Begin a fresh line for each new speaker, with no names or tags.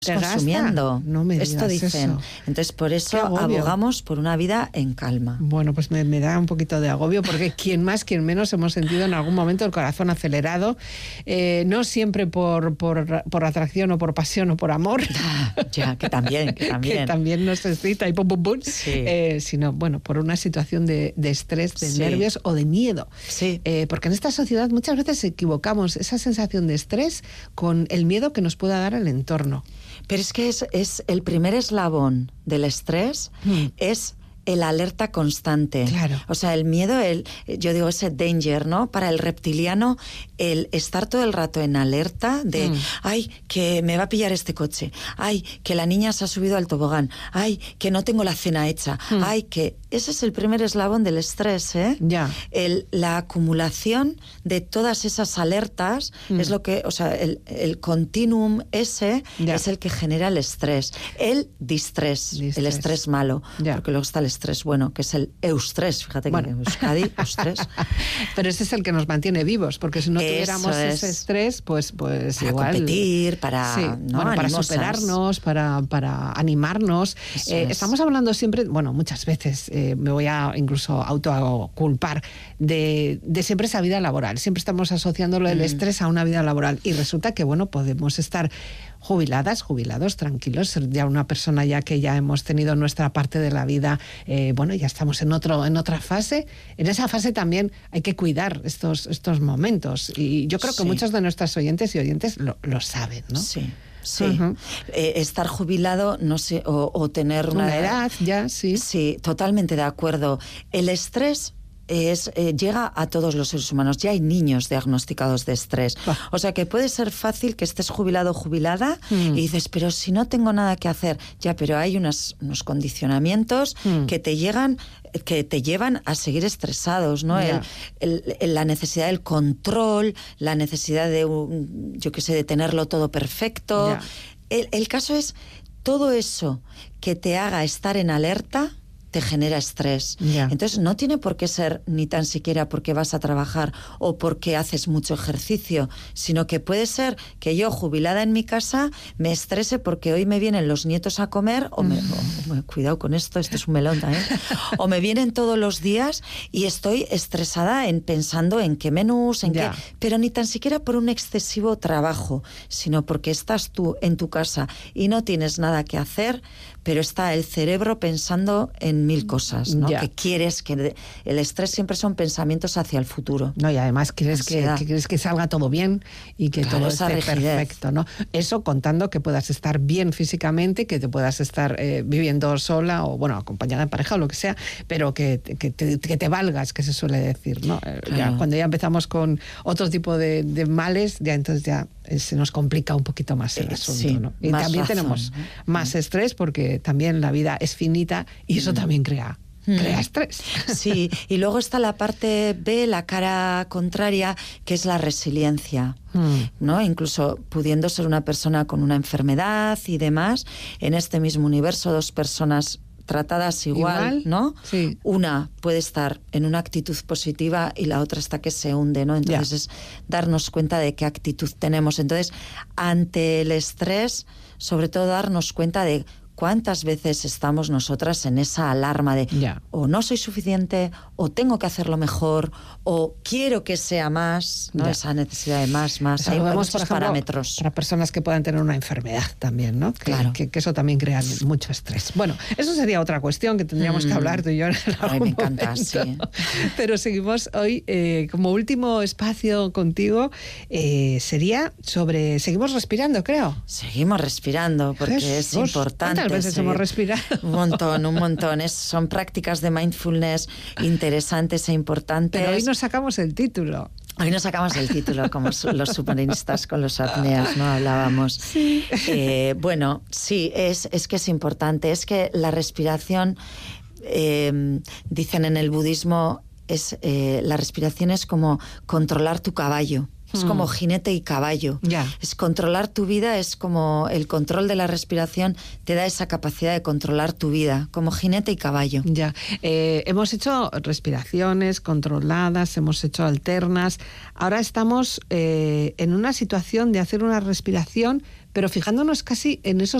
consumiendo.
No me digas
esto dicen.
eso.
Entonces, por eso abogamos por una vida en calma.
Bueno, pues me da un poquito de agobio, porque quien más, quien menos hemos sentido en algún momento el corazón acelerado, no siempre por atracción o por pasión o por amor.
Ya, que también.
Que también nos excita y pum, pum, pum. Sí. Sino, bueno, por una situación de estrés, de nervios o de miedo.
Sí.
Porque en esta sociedad muchas veces equivocamos esa sensación de estrés con el miedo que nos pueda dar el entorno.
Pero es que es el primer eslabón del estrés, es el alerta constante.
Claro.
O sea, el miedo, yo digo ese danger, ¿no? Para el reptiliano, el estar todo el rato en alerta de, ay, que me va a pillar este coche, ay, que la niña se ha subido al tobogán, ay, que no tengo la cena hecha, ay, que... Ese es el primer eslabón del estrés, ¿eh?
Ya.
La acumulación de todas esas alertas es lo que, o sea, el continuum ese es el que genera el estrés. El distrés, el estrés malo. Porque luego está el estrés bueno, que es el eustrés. Fíjate que en Euskadi, eustrés.
Pero ese es el que nos mantiene vivos, porque si no tuviéramos ese estrés, pues
para
igual...
competir, para...
para superarnos, para animarnos. Estamos hablando siempre, muchas veces... me voy a incluso autoculpar de siempre esa vida laboral. Siempre estamos asociándolo el estrés a una vida laboral. Y resulta que, podemos estar jubiladas, jubilados, tranquilos, ser ya una persona ya que ya hemos tenido nuestra parte de la vida, ya estamos en otra fase. En esa fase también hay que cuidar estos momentos. Y yo creo que muchos de nuestros oyentes y oyentes lo saben, ¿no?
Sí. Sí, estar jubilado, no sé, o tener
una edad ya, sí.
Sí, totalmente de acuerdo. El estrés llega a todos los seres humanos. Ya hay niños diagnosticados de estrés. O sea que puede ser fácil que estés jubilado o jubilada y dices, pero si no tengo nada que hacer. Ya, pero hay unos condicionamientos que te llevan a seguir estresados, ¿no? La necesidad del control, la necesidad de, de tenerlo todo perfecto. El caso es, todo eso que te haga estar en alerta te genera estrés. Entonces no tiene por qué ser ni tan siquiera porque vas a trabajar o porque haces mucho ejercicio, sino que puede ser que yo, jubilada en mi casa, me estrese porque hoy me vienen los nietos a comer, cuidado con esto es un melón también, o me vienen todos los días y estoy estresada pensando en qué menús, qué, pero ni tan siquiera por un excesivo trabajo, sino porque estás tú en tu casa y no tienes nada que hacer, pero está el cerebro pensando en mil cosas, ¿no? Que quieres que... El estrés siempre son pensamientos hacia el futuro.
No, y además quieres que salga todo bien y que todo esté perfecto, ¿no? Eso contando que puedas estar bien físicamente, que te puedas estar viviendo sola o, acompañada en pareja o lo que sea, pero que te valgas, que se suele decir, ¿no? Cuando ya empezamos con otro tipo de males, entonces se nos complica un poquito más el asunto, ¿no? Y también tenemos más estrés porque también la vida es finita y eso también crea estrés.
Sí, y luego está la parte B, la cara contraria, que es la resiliencia, ¿no? Incluso pudiendo ser una persona con una enfermedad y demás, en este mismo universo, dos personas tratadas igual, ¿no?
Sí.
Una puede estar en una actitud positiva y la otra está que se hunde, ¿no? Entonces es darnos cuenta de qué actitud tenemos. Entonces, ante el estrés, sobre todo darnos cuenta de cuántas veces estamos nosotras en esa alarma de o no soy suficiente, o tengo que hacerlo mejor, o quiero que sea más, ¿no? Esa necesidad de más. Hay muchos
por ejemplo,
parámetros.
Para personas que puedan tener una enfermedad también, ¿no? Que eso también crea mucho estrés. Bueno, eso sería otra cuestión que tendríamos que hablar tú y yo en algún
me encanta,
momento.
Sí.
Pero seguimos hoy, como último espacio contigo, sería sobre... Seguimos respirando, creo.
Seguimos respirando, porque es importante.
¿Cuántas veces hemos respirado?
Un montón. Son prácticas de mindfulness interesantes e importantes.
Pero hoy nos sacamos el título.
Hoy nos sacamos el título, como los submarinistas con los apneas, ¿no? Hablábamos.
Sí.
Sí, es que es importante. Es que la respiración, dicen en el budismo, la respiración es como controlar tu caballo. Es como jinete y caballo. Es controlar tu vida, es como el control de la respiración te da esa capacidad de controlar tu vida, como jinete y caballo.
Hemos hecho respiraciones controladas, hemos hecho alternas. Ahora estamos en una situación de hacer una respiración pero fijándonos casi en esos